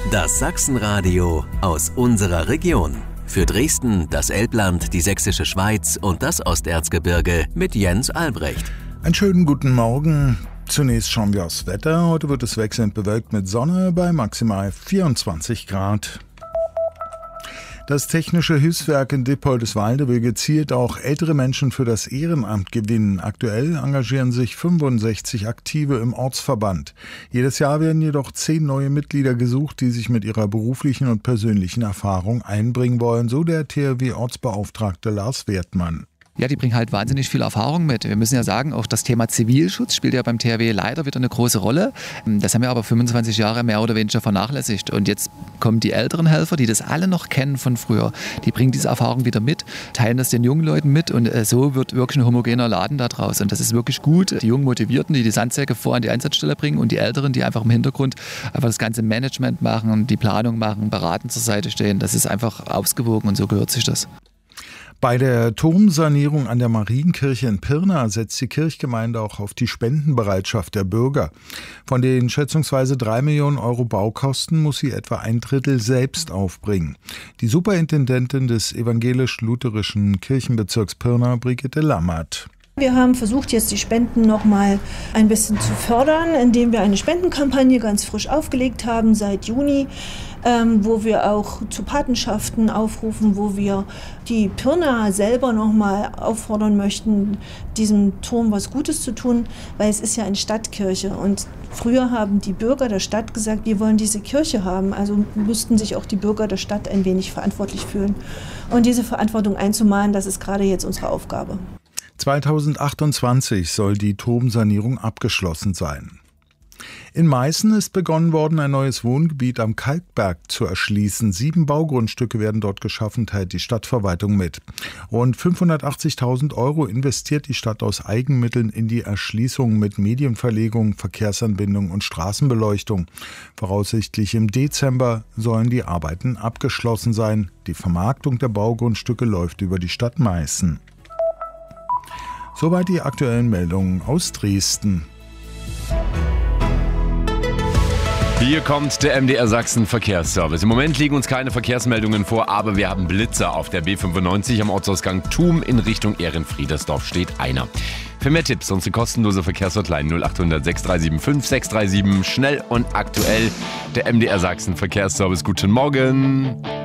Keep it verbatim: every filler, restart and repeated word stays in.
Das Sachsenradio aus unserer Region. Für Dresden, das Elbland, die Sächsische Schweiz und das Osterzgebirge mit Jens Albrecht. Einen schönen guten Morgen. Zunächst schauen wir aufs Wetter. Heute wird es wechselnd bewölkt mit Sonne bei maximal vierundzwanzig Grad. Das Technische Hilfswerk in Dippoldiswalde will gezielt auch ältere Menschen für das Ehrenamt gewinnen. Aktuell engagieren sich fünfundsechzig Aktive im Ortsverband. Jedes Jahr werden jedoch zehn neue Mitglieder gesucht, die sich mit ihrer beruflichen und persönlichen Erfahrung einbringen wollen, so der T H W-Ortsbeauftragte Lars Wertmann. Ja, die bringen halt wahnsinnig viel Erfahrung mit. Wir müssen ja sagen, auch das Thema Zivilschutz spielt ja beim T H W leider wieder eine große Rolle. Das haben wir aber fünfundzwanzig Jahre mehr oder weniger vernachlässigt. Und jetzt kommen die älteren Helfer, die das alle noch kennen von früher. Die bringen diese Erfahrung wieder mit, teilen das den jungen Leuten mit und so wird wirklich ein homogener Laden da draus. Und das ist wirklich gut. Die jungen Motivierten, die die Sandsäcke vor an die Einsatzstelle bringen und die Älteren, die einfach im Hintergrund einfach das ganze Management machen, die Planung machen, beraten zur Seite stehen. Das ist einfach ausgewogen und so gehört sich das. Bei der Turmsanierung an der Marienkirche in Pirna setzt die Kirchgemeinde auch auf die Spendenbereitschaft der Bürger. Von den schätzungsweise drei Millionen Euro Baukosten muss sie etwa ein Drittel selbst aufbringen. Die Superintendentin des evangelisch-lutherischen Kirchenbezirks Pirna, Brigitte Lammert. Wir haben versucht, jetzt die Spenden noch mal ein bisschen zu fördern, indem wir eine Spendenkampagne ganz frisch aufgelegt haben seit Juni, ähm, wo wir auch zu Patenschaften aufrufen, wo wir die Pirna selber noch mal auffordern möchten, diesem Turm was Gutes zu tun, weil es ist ja eine Stadtkirche und früher haben die Bürger der Stadt gesagt, wir wollen diese Kirche haben, also müssten sich auch die Bürger der Stadt ein wenig verantwortlich fühlen. Und diese Verantwortung einzumahnen, das ist gerade jetzt unsere Aufgabe. zweitausendachtundzwanzig soll die Turmsanierung abgeschlossen sein. In Meißen ist begonnen worden, ein neues Wohngebiet am Kalkberg zu erschließen. Sieben Baugrundstücke werden dort geschaffen, teilt die Stadtverwaltung mit. Rund fünfhundertachtzigtausend Euro investiert die Stadt aus Eigenmitteln in die Erschließung mit Medienverlegung, Verkehrsanbindung und Straßenbeleuchtung. Voraussichtlich im Dezember sollen die Arbeiten abgeschlossen sein. Die Vermarktung der Baugrundstücke läuft über die Stadt Meißen. Soweit die aktuellen Meldungen aus Dresden. Hier kommt der M D R Sachsen Verkehrsservice. Im Moment liegen uns keine Verkehrsmeldungen vor, aber wir haben Blitzer auf der B fünfundneunzig am Ortsausgang Thum in Richtung Ehrenfriedersdorf steht einer. Für mehr Tipps unsere kostenlose Verkehrshotline null achthundert sechs drei sieben fünf sechs drei sieben. Schnell und aktuell der M D R Sachsen Verkehrsservice. Guten Morgen.